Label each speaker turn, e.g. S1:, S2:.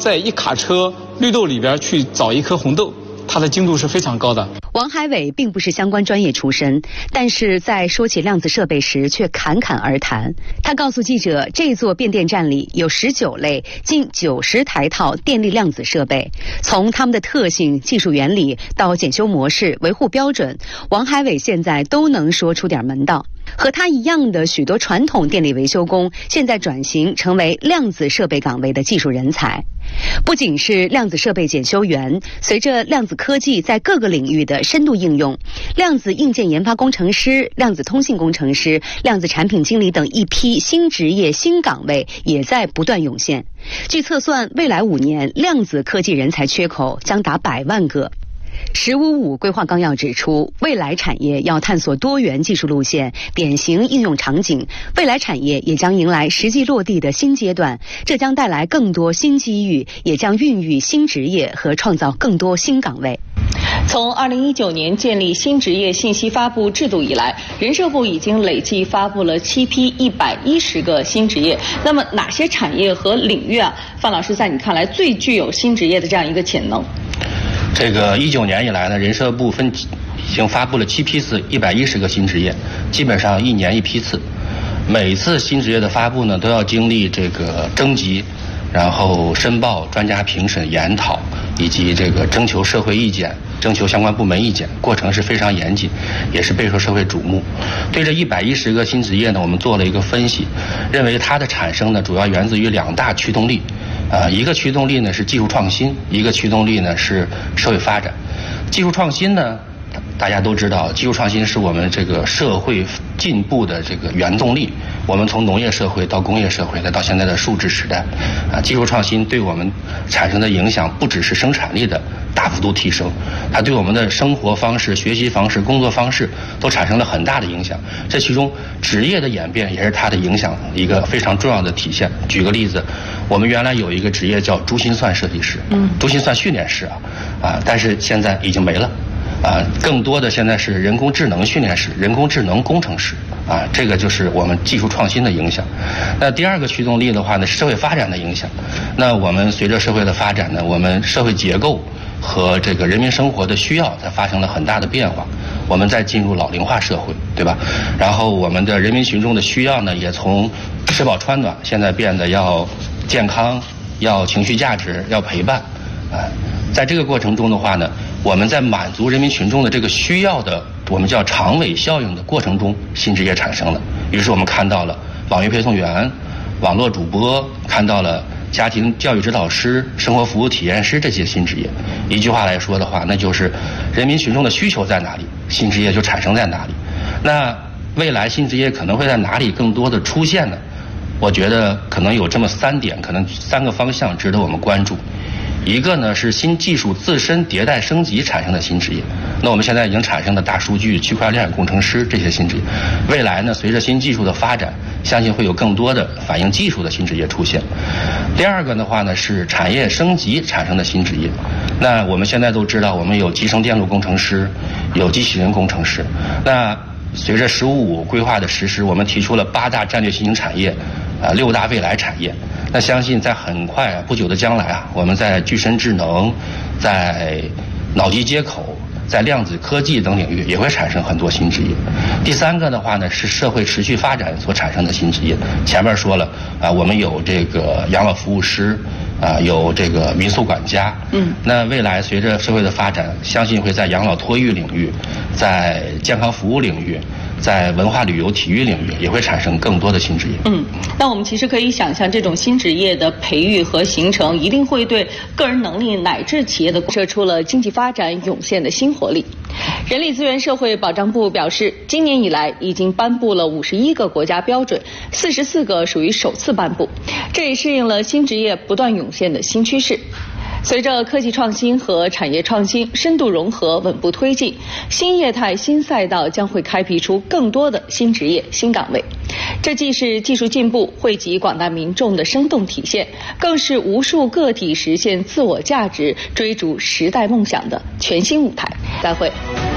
S1: 在一卡车绿豆里边去找一颗红豆，它的精度是非常高的。
S2: 王海伟并不是相关专业出身，但是在说起量子设备时却侃侃而谈。他告诉记者，这座变电站里有19类、近90台套电力量子设备，从它们的特性、技术原理到检修模式、维护标准，王海伟现在都能说出点门道。和他一样的许多传统电力维修工，现在转型成为量子设备岗位的技术人才。不仅是量子设备检修员，随着量子科技在各个领域的深度应用，量子硬件研发工程师、量子通信工程师、量子产品经理等一批新职业、新岗位也在不断涌现。据测算，未来5年，量子科技人才缺口将达100万个。“15+5”规划纲要指出，未来产业要探索多元技术路线、典型应用场景，未来产业也将迎来实际落地的新阶段，这将带来更多新机遇，也将孕育新职业和创造更多新岗位。从2019年建立新职业信息发布制度以来，人社部已经累计发布了7批110个新职业。那么哪些产业和领域啊，范老师在你看来最具有新职业的这样一个潜能？
S3: 这个19年以来呢，人社部已经发布了7批次110个新职业，基本上1年1批次。每次新职业的发布呢，都要经历这个征集，然后申报、专家评审、研讨，以及这个征求社会意见、征求相关部门意见，过程是非常严谨，也是备受社会瞩目。对这110个新职业呢，我们做了一个分析，认为它的产生呢，主要源自于2大驱动力。一个驱动力呢是技术创新，一个驱动力呢是社会发展。技术创新呢，大家都知道，技术创新是我们这个社会进步的这个原动力。我们从农业社会到工业社会，再到现在的数字时代，技术创新对我们产生的影响不只是生产力的大幅度提升，它对我们的生活方式、学习方式、工作方式都产生了很大的影响。这其中职业的演变也是它的影响一个非常重要的体现。举个例子，我们原来有一个职业叫珠心算设计师，珠心算训练师但是现在已经没了。更多的现在是人工智能训练师、人工智能工程师这个就是我们技术创新的影响。那第二个驱动力的话呢，是社会发展的影响。那我们随着社会的发展呢，我们社会结构和这个人民生活的需要在发生了很大的变化。我们在进入老龄化社会，对吧？然后我们的人民群众的需要呢，也从吃饱穿暖，现在变得要健康、要情绪价值、要陪伴在这个过程中的话呢，我们在满足人民群众的这个需要的，我们叫长尾效应的过程中，新职业产生了。于是我们看到了网约配送员、网络主播，看到了家庭教育指导师、生活服务体验师这些新职业。一句话来说的话，那就是人民群众的需求在哪里，新职业就产生在哪里。那未来新职业可能会在哪里更多的出现呢？我觉得可能有这么3点，可能3个方向值得我们关注。一个呢是新技术自身迭代升级产生的新职业，那我们现在已经产生的大数据、区块链工程师这些新职业，未来呢随着新技术的发展，相信会有更多的反映技术的新职业出现。第二个的话呢是产业升级产生的新职业，那我们现在都知道，我们有集成电路工程师，有机器人工程师。那随着“15+5”规划的实施，我们提出了8大战略新兴产业，6大未来产业。那相信在很快不久的将来我们在具身智能、在脑机接口、在量子科技等领域也会产生很多新职业。第3个的话呢是社会持续发展所产生的新职业。前面说了我们有这个养老服务师有这个民宿管家。那未来随着社会的发展，相信会在养老托育领域、在健康服务领域、在文化旅游体育领域也会产生更多的新职业。
S2: 那我们其实可以想象，这种新职业的培育和形成一定会对个人能力乃至企业的射出了经济发展涌现的新活力。人力资源社会保障部表示，今年以来已经颁布了51个国家标准，44个属于首次颁布，这也适应了新职业不断涌现的新趋势。随着科技创新和产业创新深度融合稳步推进，新业态新赛道将会开辟出更多的新职业新岗位。这既是技术进步惠及广大民众的生动体现，更是无数个体实现自我价值、追逐时代梦想的全新舞台。再会。